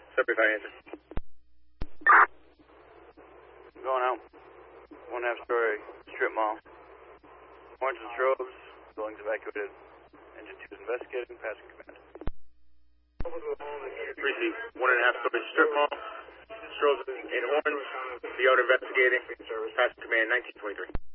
75 answer. Going out. 1/2 story strip mall. Orange and strobes. Buildings evacuated. Engine 2 is investigating. Passing command. Receive 1.5 story strip mall. Strobes in orange. The owner investigating. Passing command 1923.